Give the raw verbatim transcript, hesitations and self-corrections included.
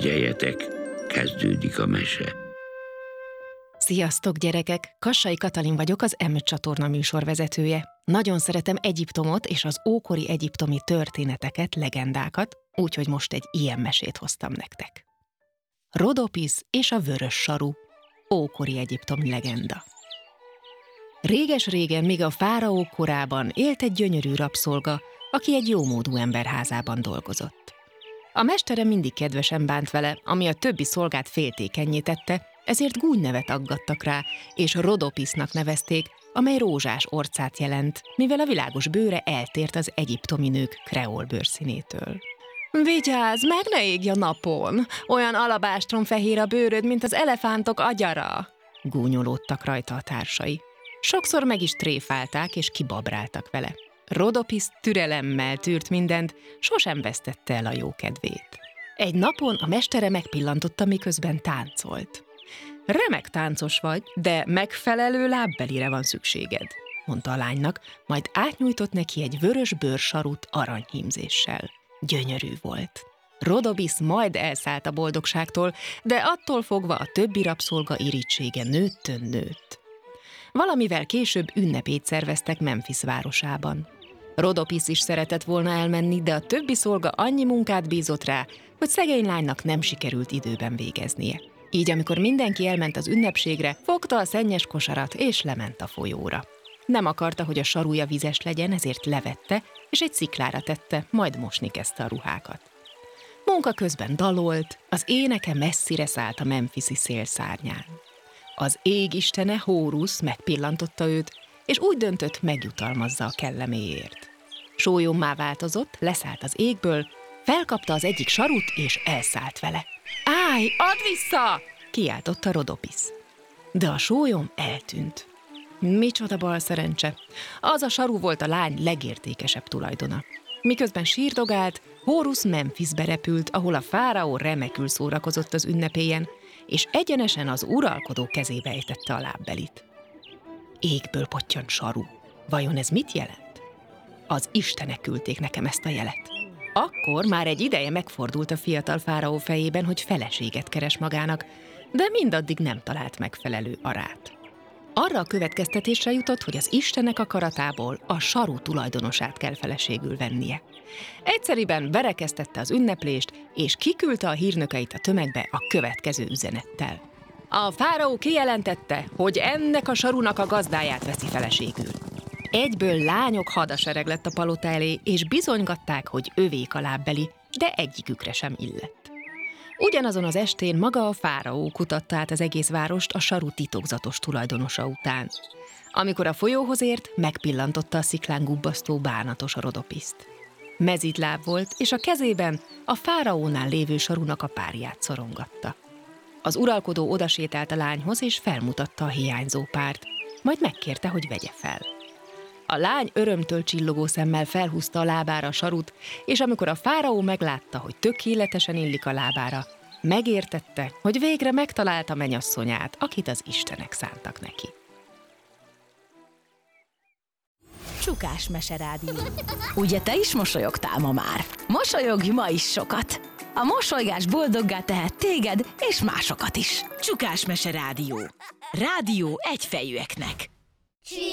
Figyeljetek, kezdődik a mese. Sziasztok, gyerekek! Kassai Katalin vagyok, az M csatorna műsorvezetője. Nagyon szeretem Egyiptomot és az ókori egyiptomi történeteket, legendákat, úgyhogy most egy ilyen mesét hoztam nektek. Rodopisz és a vörös saru, ókori egyiptomi legenda. Réges-régen, még a fáraó korában élt egy gyönyörű rabszolga, aki egy jómódú ember házában dolgozott. A mestere mindig kedvesen bánt vele, ami a többi szolgát féltékennyé tette, ezért gúnynevet aggattak rá, és Rodopisznak nevezték, amely rózsás orcát jelent, mivel a világos bőre eltért az egyiptomi nők kreol bőrszínétől. Vigyázz, meg ne égj a napon! Olyan alabástron fehér a bőröd, mint az elefántok agyara! Gúnyolódtak rajta a társai. Sokszor meg is tréfálták és kibabráltak vele. Rodopisz türelemmel tűrt mindent, sosem vesztette el a jó kedvét. Egy napon a mestere megpillantotta, miközben táncolt. Remek táncos vagy, de megfelelő lábbelire van szükséged, mondta a lánynak, majd átnyújtott neki egy vörös bőrsarut aranyhímzéssel. Gyönyörű volt. Rodopisz majd elszállt a boldogságtól, de attól fogva a többi rabszolga irítsége nőttön nőtt. Valamivel később ünnepét szerveztek Memphis városában. Rodopisz is szeretett volna elmenni, de a többi szolga annyi munkát bízott rá, hogy szegény lánynak nem sikerült időben végeznie. Így amikor mindenki elment az ünnepségre, fogta a szennyes kosarat és lement a folyóra. Nem akarta, hogy a sarúja vizes legyen, ezért levette, és egy sziklára tette, majd mosni kezdte a ruhákat. Munka közben dalolt, az éneke messzire szállt a memphisi szélszárnyán. Az ég istene, Hórusz megpillantotta őt, és úgy döntött, megjutalmazza a kelleméért. Sólyommá változott, leszállt az égből, felkapta az egyik sarut, és elszállt vele. Állj, add vissza! Kiáltotta Rodopisz. De a sólyom eltűnt. Micsoda balszerencse! Az a saru volt a lány legértékesebb tulajdona. Miközben sírdogált, Hórusz Memphiszbe repült, ahol a fáraó remekül szórakozott az ünnepélyen, és egyenesen az uralkodó kezébe ejtette a lábbelit. Égből pottyant saru. Vajon ez mit jelent? Az istenek küldték nekem ezt a jelet. Akkor már egy ideje megfordult a fiatal fáraó fejében, hogy feleséget keres magának, de mindaddig nem talált megfelelő arát. Arra a következtetésre jutott, hogy az istenek akaratából a saru tulajdonosát kell feleségül vennie. Egyszeriben berekeztette az ünneplést, és kiküldte a hírnökeit a tömegbe a következő üzenettel. A fáraó kijelentette, hogy ennek a sarunak a gazdáját veszi feleségül. Egyből lányok hadasereg lett a palota elé, és bizonygatták, hogy övék a lábbeli, de egyikükre sem illett. Ugyanazon az estén maga a fáraó kutatta át az egész várost a saru titokzatos tulajdonosa után. Amikor a folyóhoz ért, megpillantotta a sziklán gubbasztó bánatos Rodopiszt. Mezitláb volt, és a kezében a fáraónál lévő sarunak a párját szorongatta. Az uralkodó odasétált a lányhoz, és felmutatta a hiányzó párt, majd megkérte, hogy vegye fel. A lány örömtől csillogó szemmel felhúzta a lábára a sarut, és amikor a fáraó meglátta, hogy tökéletesen illik a lábára, megértette, hogy végre megtalálta menyasszonyát, akit az istenek szántak neki. Csukás meserádió. Ugye te is mosolyogtál ma már? Mosolyogj ma is sokat! A mosolygás boldoggá tehet téged és másokat is. Csukás meserádió. Rádió egyfejűeknek.